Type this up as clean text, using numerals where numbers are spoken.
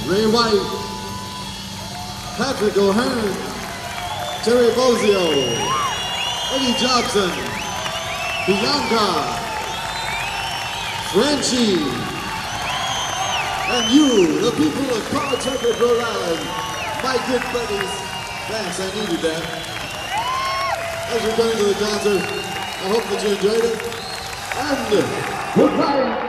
Ray White, Patrick O'Hearn, Terry Bozio, Eddie Jobson, Bianca, Frenchie, and you, the people of Pawtucket, Rhode Island, my good buddies. Thanks, I needed that. As you're going to the concert, I hope that you enjoyed it. And goodbye.